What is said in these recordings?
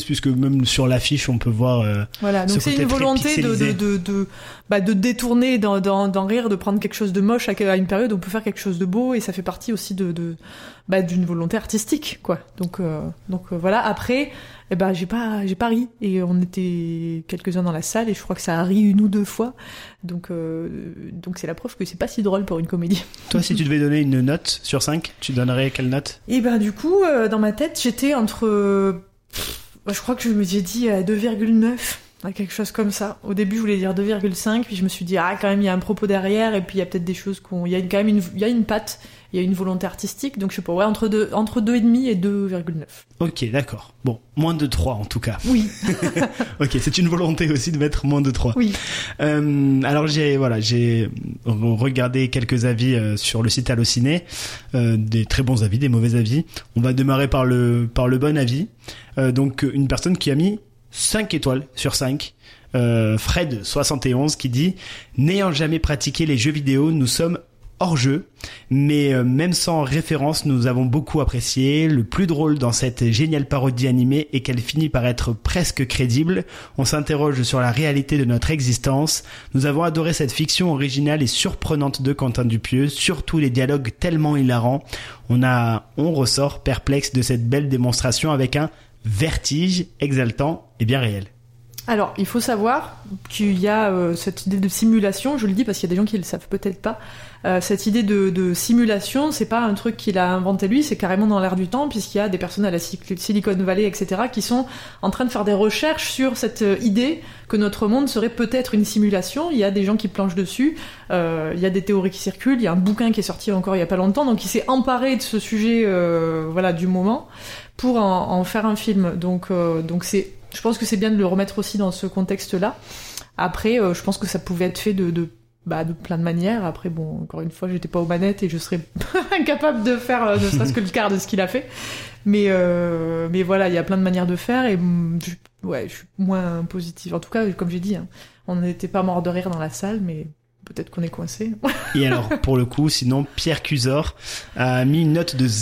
puisque même sur l'affiche, on peut voir. Voilà, donc c'est une volonté de détourner d'en rire, de prendre quelque chose de moche à une période où on peut faire quelque chose de beau, et ça fait partie aussi d'une volonté artistique, quoi. Donc voilà. Après, j'ai pas ri, et on était quelques-uns dans la salle, et je crois que ça a ri 1 ou 2 fois. Donc c'est la preuve que c'est pas si drôle pour une comédie. Toi, si tu devais donner une note sur 5, tu donnerais quelle note? Et du coup, dans ma tête, j'étais entre je crois que je me suis dit 2,9, quelque chose comme ça. Au début, je voulais dire 2,5, puis je me suis dit quand même il y a un propos derrière, et puis il y a peut-être des choses il y a quand même il y a une patte, il y a une volonté artistique, donc je sais pas, entre 2,5 et 2,9. Ok, d'accord. Bon, moins de 3 en tout cas. Oui. Ok, c'est une volonté aussi de mettre moins de 3. Oui. Alors j'ai regardé quelques avis sur le site Allociné, des très bons avis, des mauvais avis. On va démarrer par le bon avis. Donc une personne qui a mis 5 étoiles sur 5. Fred71 qui dit: n'ayant jamais pratiqué les jeux vidéo, nous sommes hors jeu, mais même sans référence, nous avons beaucoup apprécié. Le plus drôle dans cette géniale parodie animée est qu'elle finit par être presque crédible. On s'interroge sur la réalité de notre existence. Nous avons adoré cette fiction originale et surprenante de Quentin Dupieux, surtout les dialogues tellement hilarants. On ressort perplexe de cette belle démonstration avec un vertige exaltant et bien réel. Alors, il faut savoir qu'il y a cette idée de simulation, je le dis parce qu'il y a des gens qui le savent peut-être pas. Cette idée de simulation, c'est pas un truc qu'il a inventé lui, c'est carrément dans l'air du temps, puisqu'il y a des personnes à la Silicon Valley, etc., qui sont en train de faire des recherches sur cette idée que notre monde serait peut-être une simulation. Il y a des gens qui planchent dessus, il y a des théories qui circulent, il y a un bouquin qui est sorti encore il y a pas longtemps, donc il s'est emparé de ce sujet du moment pour en faire un film. Donc je pense que c'est bien de le remettre aussi dans ce contexte-là. Après, je pense que ça pouvait être fait de plein de manières. Après, bon, encore une fois, j'étais pas aux manettes et je serais incapable de faire ne serait-ce que le quart de ce qu'il a fait. Mais voilà, il y a plein de manières de faire, et je suis moins positive. En tout cas, comme j'ai dit, on n'était pas mort de rire dans la salle, mais peut-être qu'on est coincé. Et alors, pour le coup, sinon, Pierre Cusor a mis une note de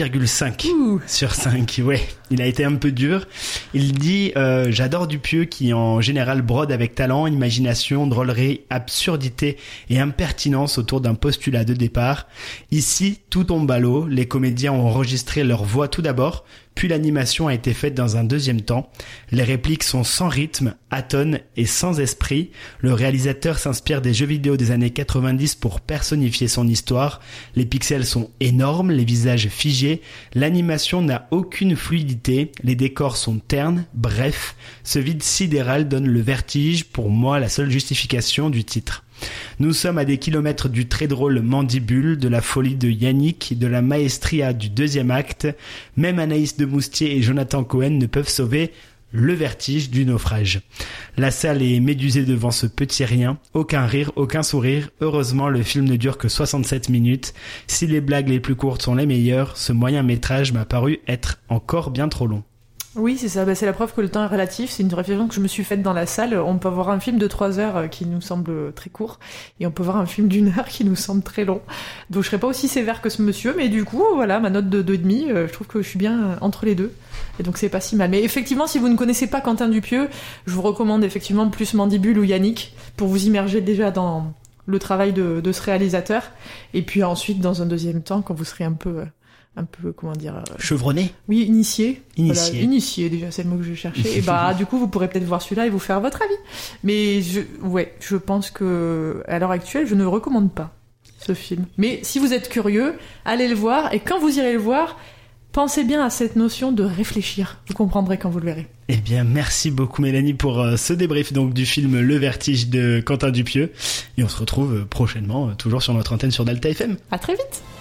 0,5 sur 5. Ouais, il a été un peu dur. Il dit j'adore Dupieux qui, en général, brode avec talent, imagination, drôlerie, absurdité et impertinence autour d'un postulat de départ. Ici, tout tombe à l'eau. Les comédiens ont enregistré leur voix tout d'abord, puis l'animation a été faite dans un deuxième temps. Les répliques sont sans rythme, atones et sans esprit. Le réalisateur s'inspire des jeux vidéo des années 90 pour personnifier son histoire. Les pixels sont énormes, les visages figés. L'animation n'a aucune fluidité. Les décors sont ternes. Bref, ce vide sidéral donne le vertige. Pour moi, la seule justification du titre. Nous sommes à des kilomètres du très drôle Mandibule, de la folie de Yannick, de la maestria du deuxième acte. Même Anaïs de Moustier et Jonathan Cohen ne peuvent sauver le vertige du naufrage. La salle est médusée devant ce petit rien. Aucun rire, aucun sourire. Heureusement, le film ne dure que 67 minutes. Si les blagues les plus courtes sont les meilleures, ce moyen métrage m'a paru être encore bien trop long. Oui, c'est ça. C'est la preuve que le temps est relatif. C'est une réflexion que je me suis faite dans la salle. On peut voir un film de 3 heures qui nous semble très court, et on peut voir un film d'1 heure qui nous semble très long. Donc je serais pas aussi sévère que ce monsieur, mais du coup, voilà, ma note de 2,5, je trouve que je suis bien entre les deux. Et donc c'est pas si mal. Mais effectivement, si vous ne connaissez pas Quentin Dupieux, je vous recommande effectivement plus Mandibule ou Yannick pour vous immerger déjà dans le travail de ce réalisateur. Et puis ensuite, dans un deuxième temps, quand vous serez un peu, comment dire... chevronné. Oui, initié. Voilà, initié, déjà, c'est le mot que je cherchais. Et du coup, vous pourrez peut-être voir celui-là et vous faire votre avis. Mais je pense que, à l'heure actuelle, je ne recommande pas ce film. Mais si vous êtes curieux, allez le voir, et quand vous irez le voir, pensez bien à cette notion de réfléchir. Vous comprendrez quand vous le verrez. Eh bien, merci beaucoup Mélanie pour ce débrief donc du film Le Vertige de Quentin Dupieux. Et on se retrouve prochainement, toujours sur notre antenne sur Delta FM. À très vite.